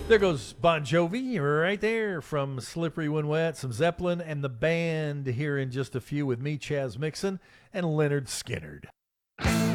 There goes Bon Jovi right there from Slippery When Wet, some Zeppelin, and the band here in just a few with me, Chaz Mixon, and Leonard Skinnard.